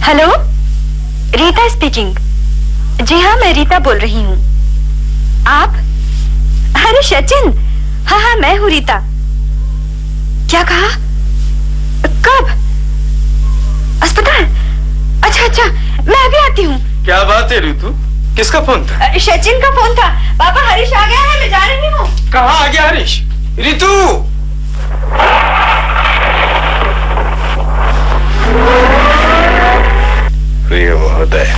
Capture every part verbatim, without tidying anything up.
Hello, Rita speaking. जी हाँ, मैं रीता बोल रही हूँ। आप? अरे सचिन, हाँ हाँ मैं हूँ रीता। क्या कहा? कब? अस्पताल? अच्छा अच्छा, मैं अभी आती हूँ। क्या बात है ऋतु, किसका फोन था? सचिन का फोन था। पापा हरीश आ गया है, मैं जा रही हूँ। कहाँ आ गया हरीश? ऋतु! प्रिय महोदय,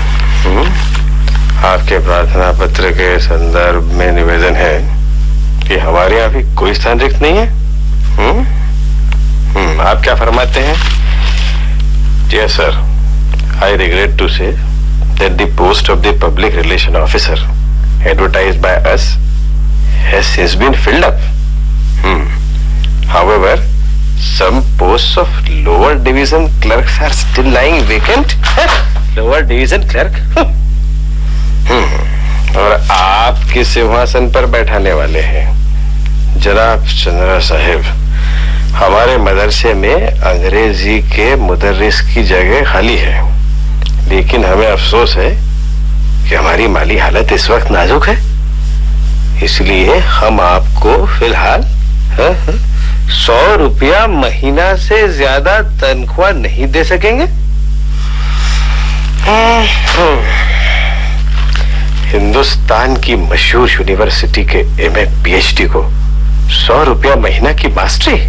आपके प्रार्थना पत्र के संदर्भ में निवेदन है कि हमारे यहाँ भी कोई स्थान रिक्त नहीं है। हुँ? हुँ, आप क्या फरमाते हैं? Yes sir, I regret to say that the post of the public relation officer advertised by us has since been filled up. Hmm. However, some posts of lower division clerks are still lying vacant. Lower division clerk? Hmm. और आप किस सिंहासन पर बैठाने वाले हैं? जनाब चंद्रा साहिब, हमारे मदरसे में अंग्रेजी के मुदर्रिस की जगह खाली है, लेकिन हमें अफसोस है कि हमारी माली हालत इस वक्त नाजुक है, इसलिए हम आपको फिलहाल सौ रुपया महीना से ज्यादा तनख्वाह नहीं दे सकेंगे। हिंदुस्तान की मशहूर यूनिवर्सिटी के M A P H D को सौ रुपया महीना की मास्टरी?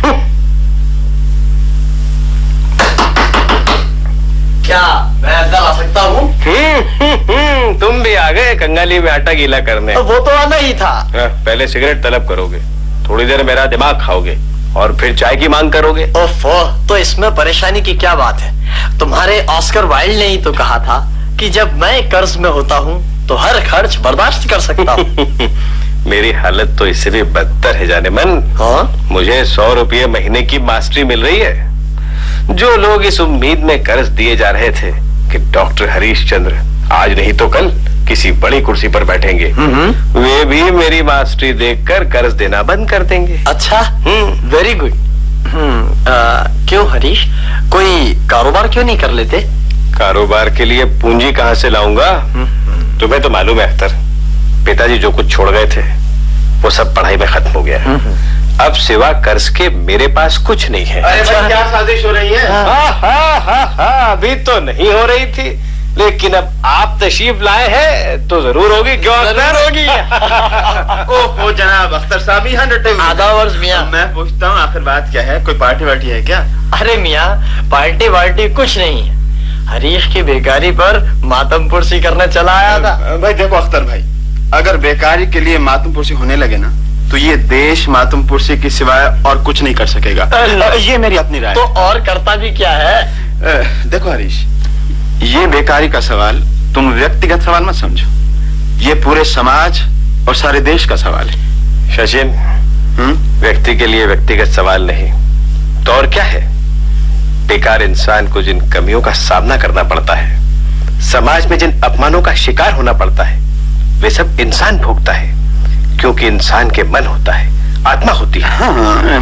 क्या मैं अंदर आ सकता हूँ? तुम भी आ गए कंगाली में आटा गीला करने। तो वो तो आना ही था। पहले सिगरेट तलब करोगे, थोड़ी देर मेरा दिमाग खाओगे और फिर चाय की मांग करोगे। ओफो, तो इसमें परेशानी की क्या बात है? तुम्हारे ऑस्कर वाइल्ड ने ही तो कहा था कि जब मैं कर्ज में होता हूँ तो हर खर्च बर्दाश्त कर सकता हूँ। मेरी हालत तो इससे भी बदतर है जाने मन। हाँ? मुझे सौ रुपये महीने की मास्टरी मिल रही है। जो लोग इस उम्मीद में कर्ज दिए जा रहे थे कि डॉक्टर हरीश चंद्र आज नहीं तो कल किसी बड़ी कुर्सी पर बैठेंगे, वे भी मेरी मास्टरी देखकर कर्ज देना बंद कर देंगे। अच्छा, वेरी गुड। क्यों हरीश, कोई कारोबार क्यों नहीं कर लेते? कारोबार के लिए पूंजी कहाँ से लाऊंगा? तुम्हें तो मालूम है अख्तर, पिताजी जो कुछ छोड़ गए थे वो सब पढ़ाई में खत्म हो गया है। अब सिवा कर्ज के मेरे पास कुछ नहीं है। अरे भाई, क्या साजिश हो रही है? हाँ हाँ हाँ हाँ, अभी तो नहीं हो रही थी, लेकिन अब आप तशरीफ लाए हैं तो जरूर होगी। क्यों जरूर होगी? ओहो जनाब अख्तर साहब, यहाँ डटे हुए। आधा वर्ष मियाँ। मैं पूछता हूँ आखिर बात क्या है? कोई पार्टी वार्टी है क्या? अरे मियाँ, पार्टी वार्टी कुछ नहीं है। हरीश की बेकारी पर मातम पुरसी करने चला आया था। भाई देखो अख्तर भाई, अगर बेकारी के लिए मातम पुरसी होने लगे ना तो ये देश मातम पुरसी के सिवाय और कुछ नहीं कर सकेगा। ये मेरी अपनी राय। तो और करता भी क्या है? देखो हरीश, ये बेकारी का सवाल तुम व्यक्तिगत सवाल मत समझो, ये पूरे समाज और सारे देश का सवाल है। सचिन, व्यक्ति के लिए व्यक्तिगत सवाल नहीं तो और क्या है? बेकार इंसान को जिन कमियों का सामना करना पड़ता है, समाज में जिन अपमानों का शिकार होना पड़ता है, वे सब इंसान भोगता है, क्योंकि इंसान के मन होता है, आत्मा होती है। हाँ,